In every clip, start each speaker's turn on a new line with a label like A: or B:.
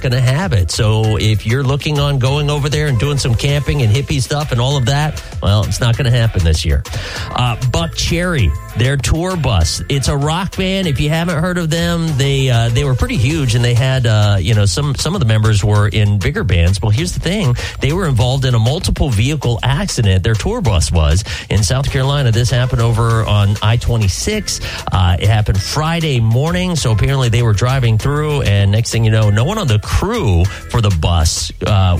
A: going to have it. So if you're looking on going over there and doing some camping and hippie stuff and all of that, well, it's not going to happen this year. Buck Cherry, their tour bus. It's a rock band. If you haven't heard of them, they were pretty huge, and they had some of the members were in bigger bands. Well, here's the thing: they were involved in a multiple vehicle accident. Their tour bus was in South Carolina. This happened over on I-26. It happened Friday morning. So apparently they were driving through, and next thing you know, no one on the crew for the bus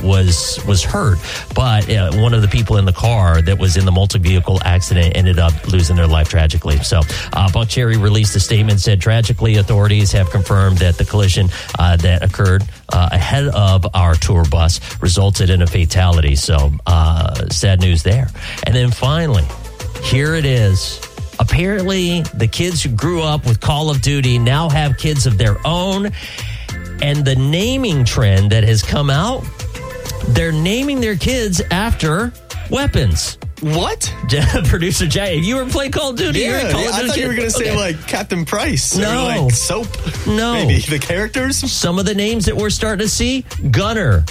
A: was hurt, but one of the people in the car that was in the multi-vehicle accident ended up losing their life tragically. So Buck Cherry released a statement, said tragically authorities have confirmed that the collision that occurred ahead of our tour bus resulted in a fatality. So sad news there. And then finally, here it is. Apparently, the kids who grew up with Call of Duty now have kids of their own. And the naming trend that has come out, they're naming their kids after weapons.
B: What?
A: Producer Jay, you ever play Call of Duty?
B: Yeah, I thought you were going to say like Captain Price.
A: No.
B: Or like Soap.
A: No.
B: Maybe the characters?
A: Some of the names that we're starting to see: Gunner,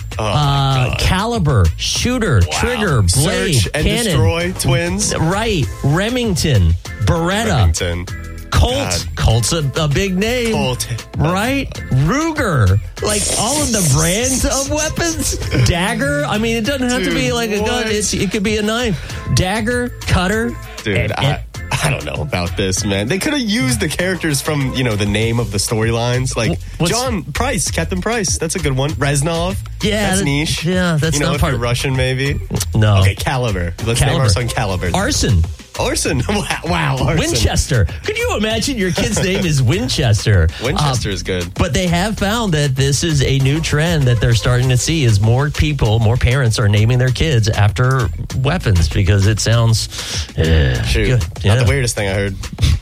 A: Caliber, Shooter, Trigger, Blade,
B: Search and
A: Cannon.
B: Destroy, Twins.
A: Right. Remington, Beretta. Colt. Colt's a big name.
B: Colt.
A: Right? Ruger. Like all of the brands of weapons. Dagger. I mean, it doesn't have to be like a gun. It could be a knife. Dagger, cutter.
B: Dude, I don't know about this, man. They could have used the characters from, the name of the storylines. Like John Price, Captain Price. That's a good one. Reznov.
A: Yeah.
B: That's niche.
A: Yeah, that's not
B: if
A: part
B: you're Russian, maybe.
A: No.
B: Okay, Caliber. Let's name our son Caliber.
A: Arson.
B: Wow. Arson.
A: Winchester. Could you imagine your kid's name is Winchester?
B: Winchester is good.
A: But they have found that this is a new trend that they're starting to see is more parents are naming their kids after weapons because it sounds good.
B: Not the weirdest thing I heard.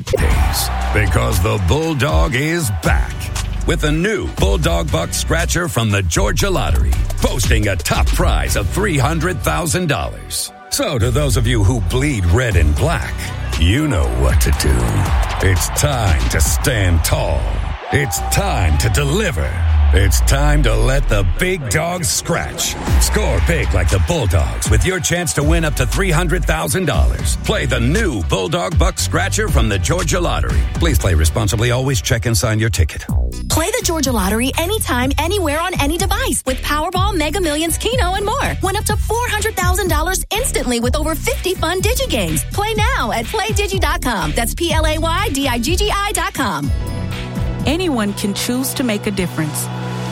C: Because the Bulldog is back with a new Bulldog Buck Scratcher from the Georgia Lottery, boasting a top prize of $300,000. So to those of you who bleed red and black, you know what to do. It's time to stand tall. It's time to deliver. It's time to let the big dogs scratch. Score big like the Bulldogs with your chance to win up to $300,000. Play the new Bulldog Buck Scratcher from the Georgia Lottery. Please play responsibly. Always check and sign your ticket.
D: Play the Georgia Lottery anytime, anywhere on any device with Powerball, Mega Millions, Keno, and more. Win up to $400,000 instantly with over 50 fun DigiGames. Play now at PlayDigi.com. That's PlayDigi.com.
E: Anyone can choose to make a difference.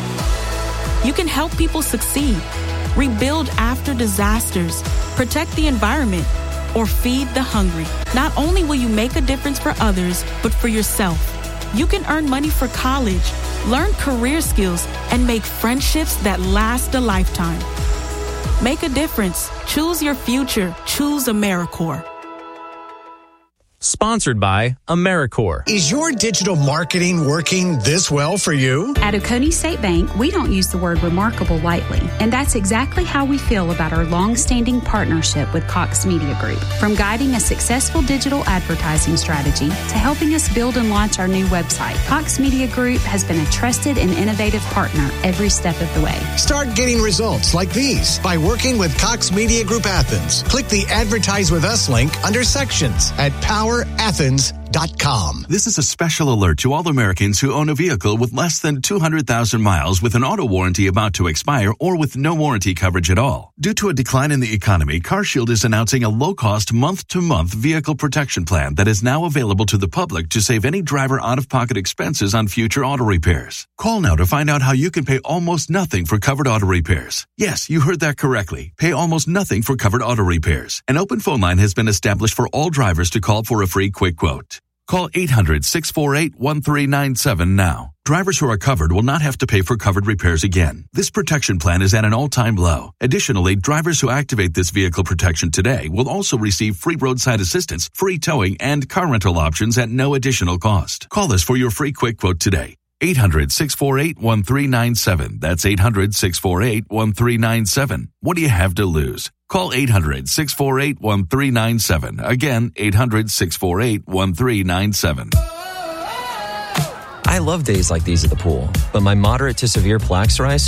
E: You can help people succeed, rebuild after disasters, protect the environment, or feed the hungry. Not only will you make a difference for others, but for yourself. You can earn money for college, learn career skills, and make friendships that last a lifetime. Make a difference. Choose your future. Choose AmeriCorps.
F: Sponsored by AmeriCorps.
G: Is your digital marketing working this well for you?
H: At Oconee State Bank, we don't use the word remarkable lightly, and that's exactly how we feel about our long-standing partnership with Cox Media Group. From guiding a successful digital advertising strategy to helping us build and launch our new website, Cox Media Group has been a trusted and innovative partner every step of the way.
G: Start getting results like these by working with Cox Media Group Athens. Click the Advertise with Us link under Sections at PowerAthens.com.
I: This is a special alert to all Americans who own a vehicle with less than 200,000 miles with an auto warranty about to expire or with no warranty coverage at all. Due to a decline in the economy, CarShield is announcing a low-cost month-to-month vehicle protection plan that is now available to the public to save any driver out-of-pocket expenses on future auto repairs. Call now to find out how you can pay almost nothing for covered auto repairs. Yes, you heard that correctly. Pay almost nothing for covered auto repairs. An open phone line has been established for all drivers to call for a free quick quote. Call 800-648-1397 now. Drivers who are covered will not have to pay for covered repairs again. This protection plan is at an all-time low. Additionally, drivers who activate this vehicle protection today will also receive free roadside assistance, free towing, and car rental options at no additional cost. Call us for your free quick quote today. 800-648-1397. That's 800-648-1397. What do you have to lose? Call 800-648-1397. Again, 800-648-1397.
J: I love days like these at the pool, but my moderate to severe plaque psoriasis